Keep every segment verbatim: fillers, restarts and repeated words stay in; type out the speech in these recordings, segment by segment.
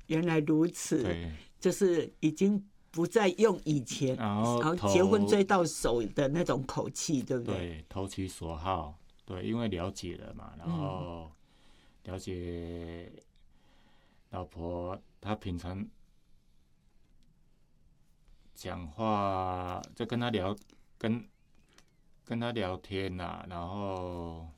原来如此， 对， 就是已经不再用以前然后然后结婚追到手的那种口气，对不对？ 对，投其所好，对，因为了解了嘛，然后了解老婆她平常讲话，就跟她聊，跟跟她聊天呐、啊，然后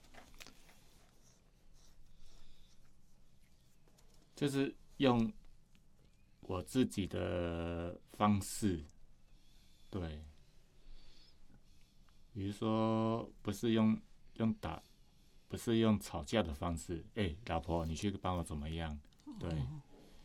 就是用我自己的方式，对，比如说不是用用打，不是用吵架的方式，哎、欸，老婆，你去帮我怎么样？对，哦、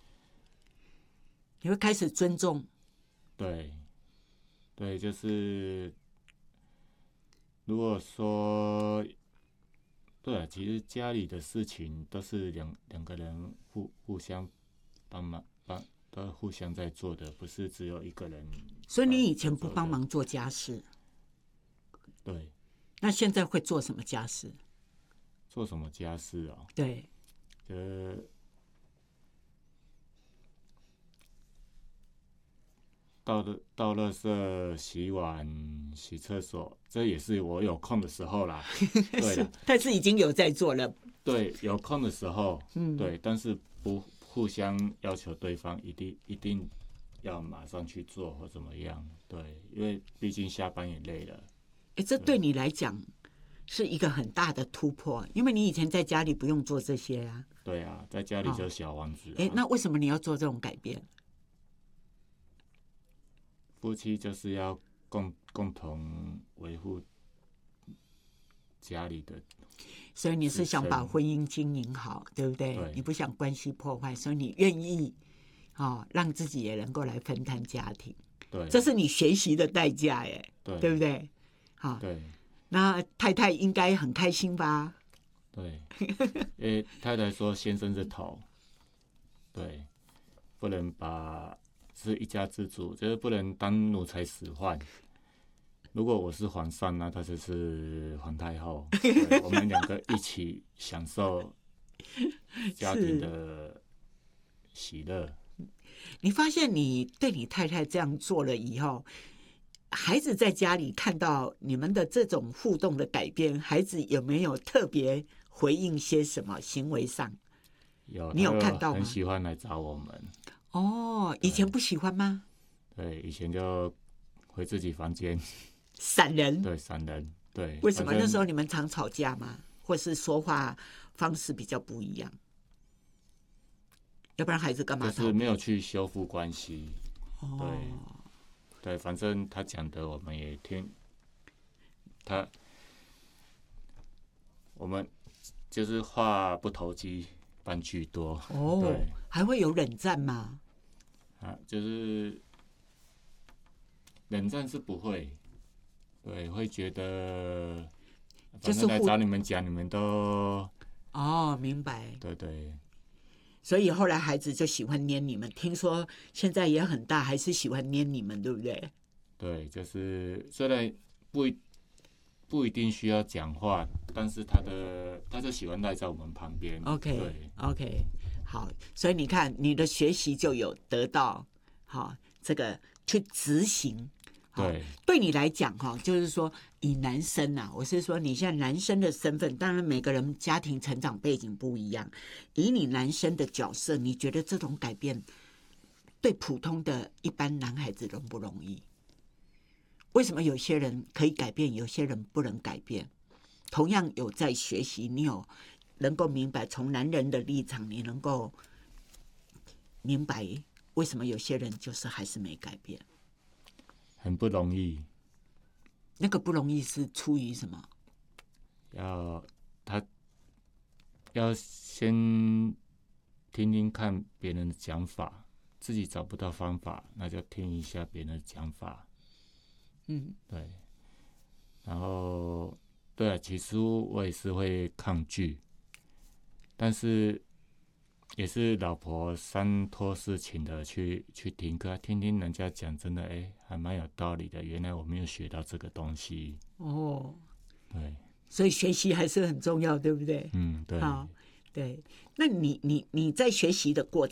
你会开始尊重， 对，对，就是如果说，对啊，其实家里的事情都是两两个人互互相帮忙帮。都互相在做的，不是只有一个人。 所以你以前不帮忙做家事， 对。 那现在会做什么家事？ 做什么家事哦？ 对， 呃，倒的倒垃圾、洗碗、洗厕所，这也是我有空的时候啦。对了， 但是已经有在做了。 对，有空的时候，嗯，对，但是不互相要求对方一定一定要马上去做或怎么样，对，因为毕竟下班也累了。 哎，这对你来讲是一个很大的突破，因为你以前在家里不用做这些啊。 对啊，在家里就小王子、啊。 哎、哦，那为什么你要做这种改变？ 夫妻就是要共共同维护家里的。 所以你是想把婚姻经营好，对不对？ 对， 你不想关系破坏，所以你愿意、哦、让自己也能够来分担家庭。 对， 这是你学习的代价耶， 对， 对不对？好、哦， 对。 那太太应该很开心吧？ 对，因为太太说先生是头，对，不能把是一家之主，就是不能当奴才使唤。如果我是皇上，那他就是皇太后，我们两个一起享受家庭的喜乐。 你发现你对你太太这样做了以后，孩子在家里看到你们的这种互动的改变，孩子有没有特别回应些什么行为上？ 有， 你有看到吗？ 很喜欢来找我们。 哦，以前不喜欢吗？ 对，以前就回自己房间。 闪人， 对，闪人，对。 为什么那时候你们常吵架吗？或是说话方式比较不一样？要不然孩子干嘛？ 就是没有去修复关系。 哦， 对，对，反正他讲的我们也听。他，我们就是话不投机半句多。 哦，对，还会有冷战吗？ 啊，就是冷战是不会。对，会觉得，反正来找你们讲，你们都哦，明白。 对对。 所以后来孩子就喜欢黏你们，听说现在也很大，还是喜欢黏你们，对不对？ 对，就是虽然不一不一定需要讲话，但是他的他就喜欢赖在我们旁边。 OK， 对 OK， 好，所以你看你的学习就有得到好这个去执行。 对， 对你来讲哈，就是说以男生啊，我是说你现在男生的身份，当然每个人家庭成长背景不一样，以你男生的角色，你觉得这种改变对普通的一般男孩子容不容易？为什么有些人可以改变，有些人不能改变？同样有在学习，你有能够明白从男人的立场，你能够明白为什么有些人就是还是没改变？ 很不容易。 那个不容易是出于什么？ 要他要先听听看别人的讲法，自己找不到方法，那就听一下别人的讲法。 嗯， 对。然后，对啊，起初我也是会抗拒，但是也是老婆三托四请的去去听课，听听人家讲，真的哎、欸，还蛮有道理的。原来我没有学到这个东西。 哦， 对， 所以学习还是很重要，对不对？ 嗯，对。 好，对。那你你你在学习的过程